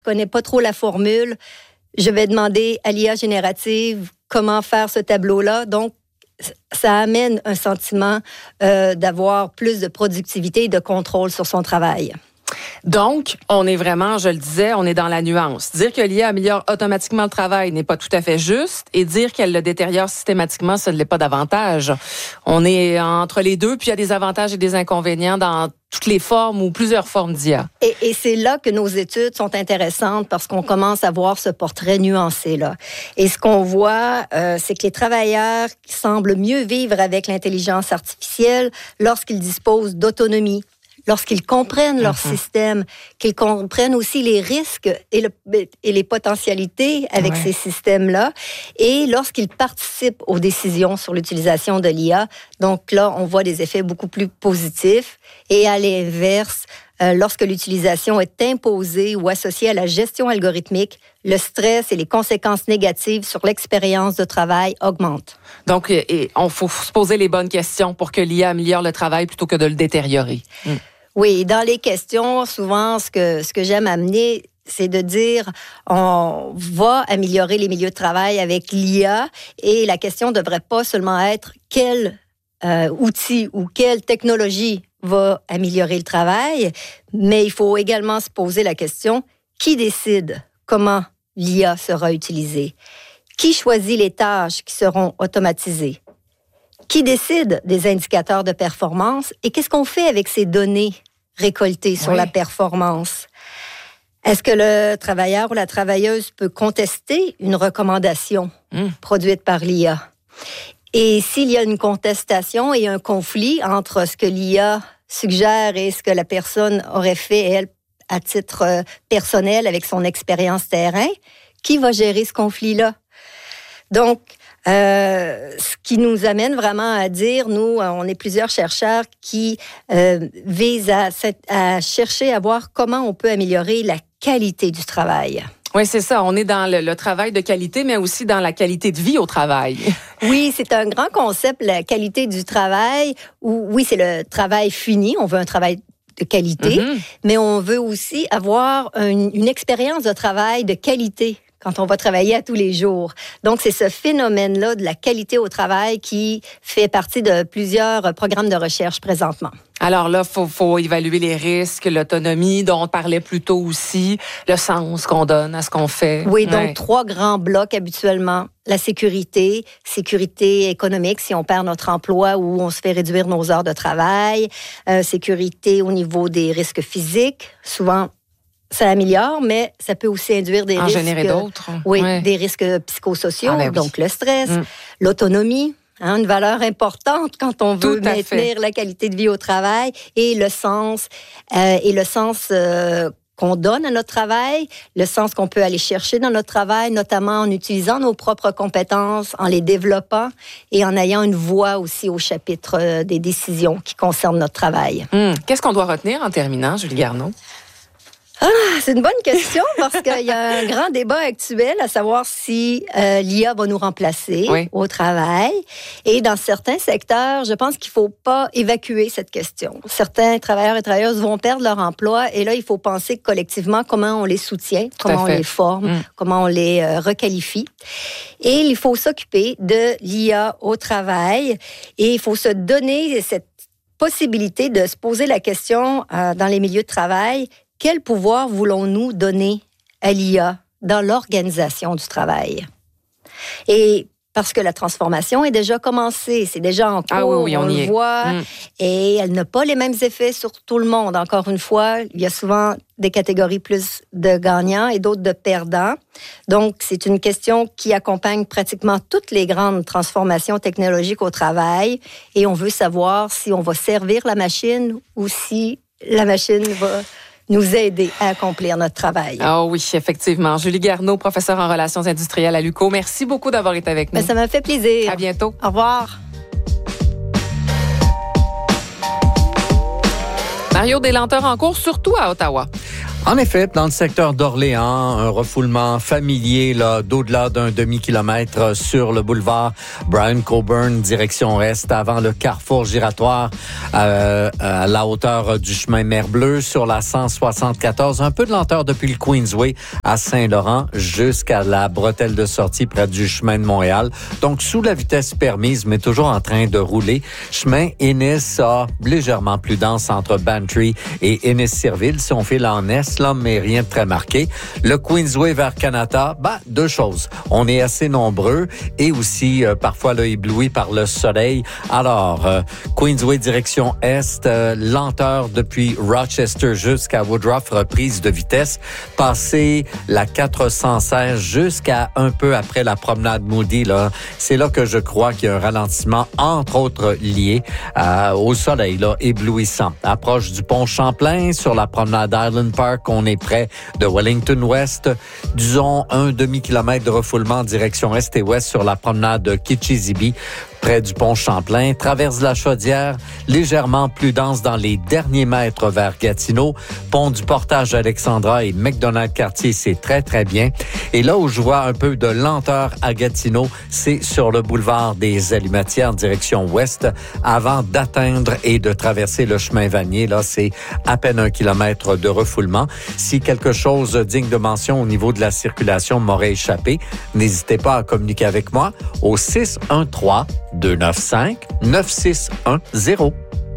connais pas trop la formule, je vais demander à l'IA générative comment faire ce tableau-là. Donc, ça amène un sentiment d'avoir plus de productivité et de contrôle sur son travail. Donc, on est vraiment, je le disais, on est dans la nuance. Dire que l'IA améliore automatiquement le travail n'est pas tout à fait juste, et dire qu'elle le détériore systématiquement, ça ne l'est pas davantage. On est entre les deux, puis il y a des avantages et des inconvénients dans toutes les formes ou plusieurs formes d'IA. Et c'est là que nos études sont intéressantes parce qu'on commence à voir ce portrait nuancé-là. Et ce qu'on voit, c'est que les travailleurs semblent mieux vivre avec l'intelligence artificielle lorsqu'ils disposent d'autonomie, lorsqu'ils comprennent leur système, qu'ils comprennent aussi les risques et les potentialités avec ces systèmes-là, et lorsqu'ils participent aux décisions sur l'utilisation de l'IA. Donc là, on voit des effets beaucoup plus positifs. Et à l'inverse, lorsque l'utilisation est imposée ou associée à la gestion algorithmique, le stress et les conséquences négatives sur l'expérience de travail augmentent. Donc, on faut se poser les bonnes questions pour que l'IA améliore le travail plutôt que de le détériorer. Oui, dans les questions, souvent, ce que j'aime amener, c'est de dire on va améliorer les milieux de travail avec l'IA, et la question ne devrait pas seulement être quel outil ou quelle technologie va améliorer le travail, mais il faut également se poser la question qui décide comment l'IA sera utilisée? Qui choisit les tâches qui seront automatisées? Qui décide des indicateurs de performance et qu'est-ce qu'on fait avec ces données récoltées sur la performance? Est-ce que le travailleur ou la travailleuse peut contester une recommandation produite par l'IA? Et s'il y a une contestation et un conflit entre ce que l'IA suggère et ce que la personne aurait fait, elle, à titre personnel, avec son expérience terrain, qui va gérer ce conflit-là? Donc, ce qui nous amène vraiment à dire, nous, on est plusieurs chercheurs qui visent à chercher à voir comment on peut améliorer la qualité du travail. Oui, c'est ça. On est dans le travail de qualité, mais aussi dans la qualité de vie au travail. Oui, c'est un grand concept, la qualité du travail, où, oui, c'est le travail fini. On veut un travail de qualité, mais on veut aussi avoir une expérience de travail de qualité quand on va travailler à tous les jours. Donc, c'est ce phénomène-là de la qualité au travail qui fait partie de plusieurs programmes de recherche présentement. Alors là, faut évaluer les risques, l'autonomie dont on parlait plus tôt aussi, le sens qu'on donne à ce qu'on fait. Oui, donc 3 grands blocs habituellement. La sécurité économique si on perd notre emploi ou on se fait réduire nos heures de travail. Sécurité au niveau des risques physiques, souvent ça améliore, mais ça peut aussi induire des risques. En générer d'autres. Oui, des risques psychosociaux, donc le stress, l'autonomie. Une valeur importante quand on veut maintenir la qualité de vie au travail, et le sens qu'on donne à notre travail, le sens qu'on peut aller chercher dans notre travail, notamment en utilisant nos propres compétences, en les développant et en ayant une voix aussi au chapitre des décisions qui concernent notre travail. Qu'est-ce qu'on doit retenir en terminant, Julie Garneau? C'est une bonne question parce qu'il y a un grand débat actuel à savoir si l'IA va nous remplacer au travail. Et dans certains secteurs, je pense qu'il ne faut pas évacuer cette question. Certains travailleurs et travailleuses vont perdre leur emploi et là, il faut penser collectivement comment on les soutient, comment on les forme, comment on les requalifie. Et il faut s'occuper de l'IA au travail et il faut se donner cette possibilité de se poser la question dans les milieux de travail. Quel pouvoir voulons-nous donner à l'IA dans l'organisation du travail? Et parce que la transformation est déjà commencée, c'est déjà en cours, on y voit, et elle n'a pas les mêmes effets sur tout le monde. Encore une fois, il y a souvent des catégories plus de gagnants et d'autres de perdants. Donc, c'est une question qui accompagne pratiquement toutes les grandes transformations technologiques au travail, et on veut savoir si on va servir la machine ou si la machine va nous aider à accomplir notre travail. Ah oui, effectivement. Julie Garneau, professeure en relations industrielles à l'UQO. Merci beaucoup d'avoir été avec nous. Ça m'a fait plaisir. À bientôt. Au revoir. Mario, des lenteurs en cours, surtout à Ottawa. En effet, dans le secteur d'Orléans, un refoulement familier là, d'au-delà d'un demi-kilomètre sur le boulevard Brian Coburn, direction est, avant le carrefour giratoire à la hauteur du chemin Mer-Bleue sur la 174. Un peu de lenteur depuis le Queensway à Saint-Laurent jusqu'à la bretelle de sortie près du chemin de Montréal. Donc, sous la vitesse permise, mais toujours en train de rouler. Chemin Ennis légèrement plus dense entre Bantry et Ennis-Cirville. Si on file en est, là, mais rien de très marqué. Le Queensway vers Kanata, deux choses. On est assez nombreux et aussi parfois là, ébloui par le soleil. Alors, Queensway direction est, lenteur depuis Rochester jusqu'à Woodruff, reprise de vitesse. Passer la 416 jusqu'à un peu après la promenade Moody, là, c'est là que je crois qu'il y a un ralentissement, entre autres lié au soleil là, éblouissant. Approche du pont Champlain sur la promenade Island Park, on est près de Wellington West. Disons un demi-kilomètre de refoulement en direction est et ouest sur la promenade Kitchizibi, près du pont Champlain. Traverse la Chaudière, légèrement plus dense dans les derniers mètres vers Gatineau. Pont du Portage Alexandra et McDonald-Cartier, c'est très, très bien. Et là où je vois un peu de lenteur à Gatineau, c'est sur le boulevard des Allumetières en direction ouest, avant d'atteindre et de traverser le chemin Vanier. Là, c'est à peine 1 kilomètre de refoulement. Si quelque chose digne de mention au niveau de la circulation m'aurait échappé, n'hésitez pas à communiquer avec moi au 613-295-9610.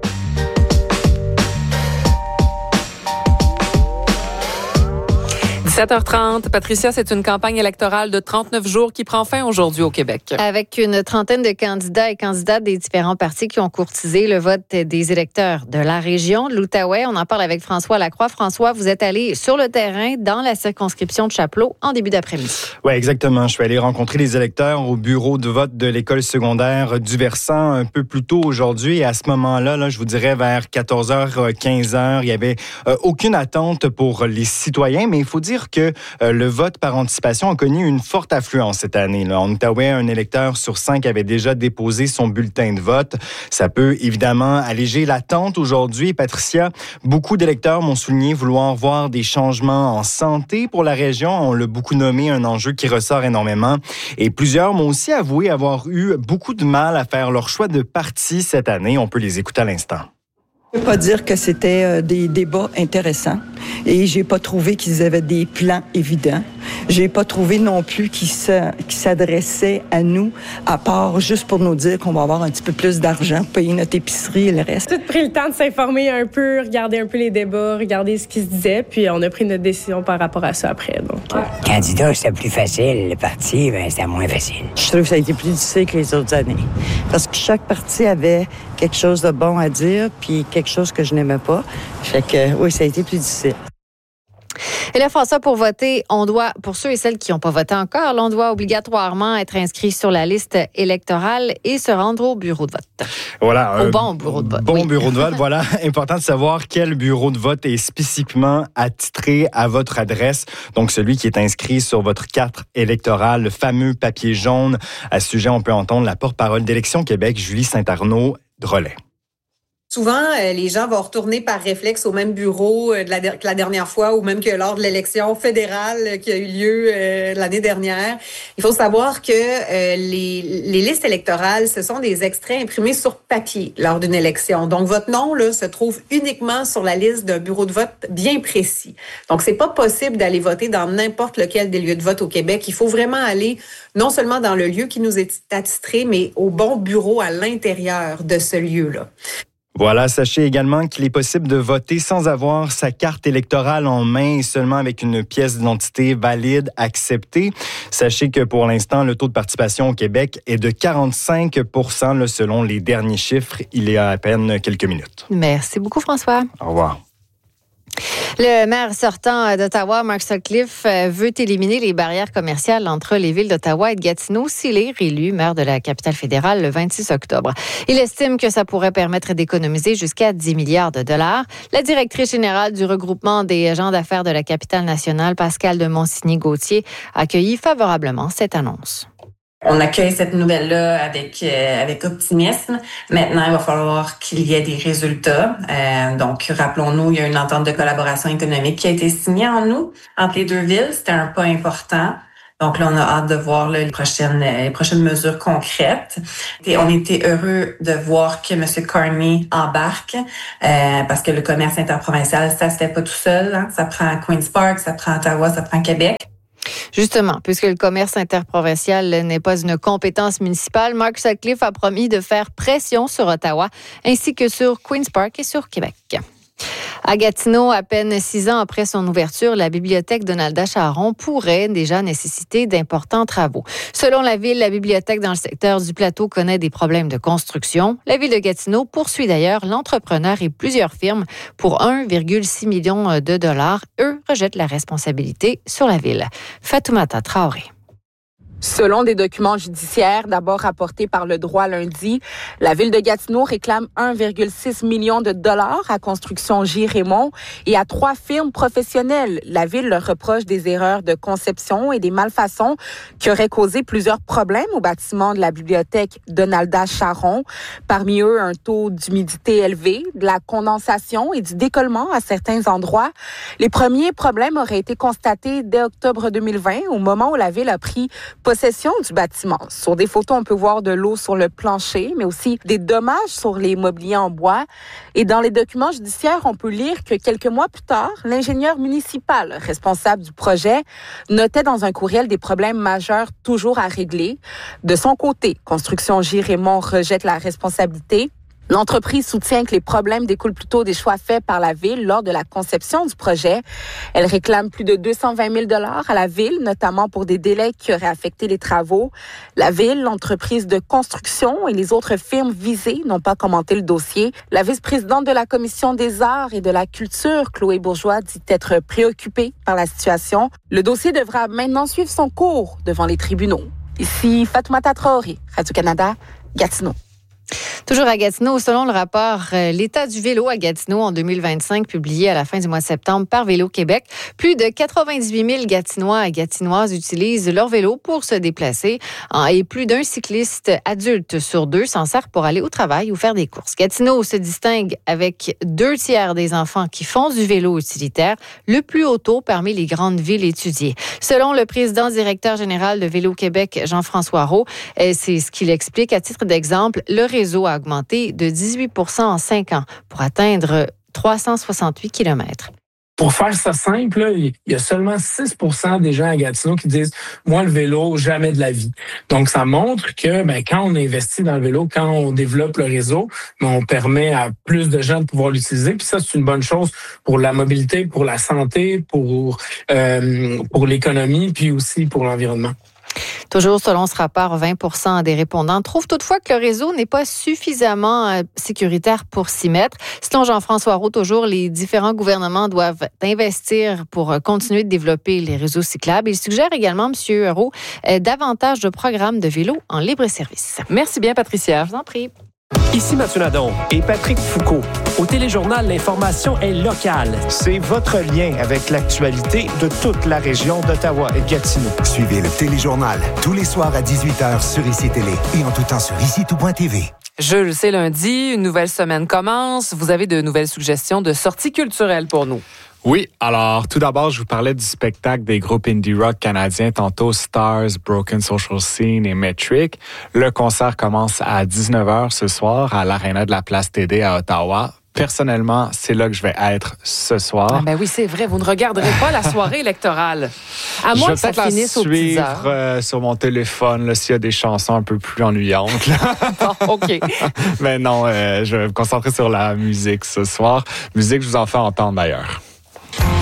17h30. Patricia, c'est une campagne électorale de 39 jours qui prend fin aujourd'hui au Québec. Avec une trentaine de candidats et candidates des différents partis qui ont courtisé le vote des électeurs de la région de l'Outaouais. On en parle avec François Lacroix. François, vous êtes allé sur le terrain dans la circonscription de Chapleau en début d'après-midi. Oui, exactement. Je suis allé rencontrer les électeurs au bureau de vote de l'école secondaire du Versant un peu plus tôt aujourd'hui. Et à ce moment-là, je vous dirais vers 14h, 15h, il n'y avait aucune attente pour les citoyens, mais il faut dire que le vote par anticipation a connu une forte affluence cette année. Là. En Outaouais, un électeur sur 5 avait déjà déposé son bulletin de vote. Ça peut évidemment alléger l'attente aujourd'hui. Patricia, beaucoup d'électeurs m'ont souligné vouloir voir des changements en santé pour la région. On l'a beaucoup nommé, un enjeu qui ressort énormément. Et plusieurs m'ont aussi avoué avoir eu beaucoup de mal à faire leur choix de parti cette année. On peut les écouter à l'instant. Je ne peux pas dire que c'était des débats intéressants et j'ai pas trouvé qu'ils avaient des plans évidents. J'ai pas trouvé non plus qu'ils s'adressaient à nous, à part juste pour nous dire qu'on va avoir un petit peu plus d'argent, payer notre épicerie et le reste. On a tout pris le temps de s'informer un peu, regarder un peu les débats, regarder ce qui se disait, puis on a pris notre décision par rapport à ça après. Donc. Candidat, c'était plus facile. Le parti, c'était moins facile. Je trouve que ça a été plus difficile que les autres années. Parce que chaque parti avait quelque chose de bon à dire, puis quelque chose que je n'aimais pas. Fait que, oui, ça a été plus difficile. Et là, François, pour voter, on doit, pour ceux et celles qui n'ont pas voté encore, on doit obligatoirement être inscrit sur la liste électorale et se rendre au bureau de vote. Voilà. Au bon bureau de vote. Bon bureau de vote, voilà. Important de savoir quel bureau de vote est spécifiquement attitré à votre adresse. Donc, celui qui est inscrit sur votre carte électorale, le fameux papier jaune. À ce sujet, on peut entendre la porte-parole d'Élections Québec, Julie Saint-Arnaud, de Relais. Souvent, les gens vont retourner par réflexe au même bureau que la dernière fois ou même que lors de l'élection fédérale qui a eu lieu l'année dernière. Il faut savoir que les listes électorales, ce sont des extraits imprimés sur papier lors d'une élection. Donc, votre nom là se trouve uniquement sur la liste d'un bureau de vote bien précis. Donc, c'est pas possible d'aller voter dans n'importe lequel des lieux de vote au Québec. Il faut vraiment aller non seulement dans le lieu qui nous est attitré, mais au bon bureau à l'intérieur de ce lieu-là. Voilà, sachez également qu'il est possible de voter sans avoir sa carte électorale en main et seulement avec une pièce d'identité valide acceptée. Sachez que pour l'instant, le taux de participation au Québec est de 45 % selon les derniers chiffres, il y a à peine quelques minutes. Merci beaucoup, François. Au revoir. Le maire sortant d'Ottawa, Mark Sutcliffe, veut éliminer les barrières commerciales entre les villes d'Ottawa et de Gatineau s'il est réélu maire de la capitale fédérale le 26 octobre. Il estime que ça pourrait permettre d'économiser jusqu'à 10 milliards de dollars. La directrice générale du regroupement des gens d'affaires de la capitale nationale, Pascale de Monsigny-Gauthier, a accueilli favorablement cette annonce. On accueille cette nouvelle-là avec optimisme. Maintenant, il va falloir qu'il y ait des résultats. Donc, rappelons-nous, il y a une entente de collaboration économique qui a été signée en août entre les deux villes. C'était un pas important. Donc là, on a hâte de voir les prochaines mesures concrètes. Et on était heureux de voir que M. Carney embarque parce que le commerce interprovincial, ça se fait pas tout seul. Hein. Ça prend Queen's Park, ça prend Ottawa, ça prend Québec. Justement, puisque le commerce interprovincial n'est pas une compétence municipale, Mark Sutcliffe a promis de faire pression sur Ottawa ainsi que sur Queen's Park et sur Québec. À Gatineau, à peine 6 ans après son ouverture, la bibliothèque Donalda Charron pourrait déjà nécessiter d'importants travaux. Selon la ville, la bibliothèque dans le secteur du plateau connaît des problèmes de construction. La ville de Gatineau poursuit d'ailleurs l'entrepreneur et plusieurs firmes pour 1,6 million de dollars. Eux rejettent la responsabilité sur la ville. Fatoumata Traoré. Selon des documents judiciaires d'abord rapportés par Le Droit lundi, la ville de Gatineau réclame 1,6 million de dollars à Construction J. Raymond et à 3 firmes professionnelles. La ville leur reproche des erreurs de conception et des malfaçons qui auraient causé plusieurs problèmes au bâtiment de la bibliothèque Donalda Charron. Parmi eux, un taux d'humidité élevé, de la condensation et du décollement à certains endroits. Les premiers problèmes auraient été constatés dès octobre 2020, au moment où la ville a pris possession du bâtiment. Sur des photos, on peut voir de l'eau sur le plancher, mais aussi des dommages sur les mobiliers en bois. Et dans les documents judiciaires, on peut lire que quelques mois plus tard, l'ingénieur municipal responsable du projet notait dans un courriel des problèmes majeurs toujours à régler. De son côté, Construction J. Raymond rejette la responsabilité. L'entreprise soutient que les problèmes découlent plutôt des choix faits par la ville lors de la conception du projet. Elle réclame plus de 220 000 $ à la ville, notamment pour des délais qui auraient affecté les travaux. La ville, l'entreprise de construction et les autres firmes visées n'ont pas commenté le dossier. La vice-présidente de la Commission des arts et de la culture, Chloé Bourgeois, dit être préoccupée par la situation. Le dossier devra maintenant suivre son cours devant les tribunaux. Ici Fatoumata Traoré, Radio-Canada, Gatineau. Toujours à Gatineau, selon le rapport L'état du vélo à Gatineau en 2025, publié à la fin du mois de septembre par Vélo Québec, plus de 98 000 Gatinois et Gatinoises utilisent leur vélo pour se déplacer et plus d'un cycliste adulte sur 2 s'en sert pour aller au travail ou faire des courses. Gatineau se distingue avec 2/3 des enfants qui font du vélo utilitaire, le plus haut taux parmi les grandes villes étudiées. Selon le président directeur général de Vélo Québec, Jean-François Roux, c'est ce qu'il explique. À titre d'exemple, le réseau a augmenté de 18 % en 5 ans pour atteindre 368 km. Pour faire ça simple, là, il y a seulement 6 % des gens à Gatineau qui disent « Moi, le vélo, jamais de la vie ». Donc, ça montre que quand on investit dans le vélo, quand on développe le réseau, on permet à plus de gens de pouvoir l'utiliser. Puis ça, c'est une bonne chose pour la mobilité, pour la santé, pour l'économie, puis aussi pour l'environnement. Toujours selon ce rapport, 20 % des répondants trouvent toutefois que le réseau n'est pas suffisamment sécuritaire pour s'y mettre. Selon Jean-François Roux, toujours, les différents gouvernements doivent investir pour continuer de développer les réseaux cyclables. Il suggère également, M. Roux, davantage de programmes de vélo en libre-service. Merci bien, Patricia. Je vous en prie. Ici Mathieu Nadon et Patrick Foucault. Au Téléjournal, l'information est locale. C'est votre lien avec l'actualité de toute la région d'Ottawa et de Gatineau. Suivez le Téléjournal tous les soirs à 18h sur ICI Télé et en tout temps sur ICI-tout.tv. Jules, c'est lundi, une nouvelle semaine commence. Vous avez de nouvelles suggestions de sorties culturelles pour nous? Oui, alors tout d'abord, je vous parlais du spectacle des groupes indie rock canadiens, tantôt Stars, Broken Social Scene et Metric. Le concert commence à 19h ce soir à l'Arena de la Place TD à Ottawa. Personnellement, c'est là que je vais être ce soir. Ah ben oui, c'est vrai, vous ne regarderez pas la soirée électorale. À moins que ça finisse aux petites heures. Je vais suivre sur mon téléphone là, s'il y a des chansons un peu plus ennuyantes. Bon, OK. Mais non, je vais me concentrer sur la musique ce soir. Musique, je vous en fais entendre d'ailleurs.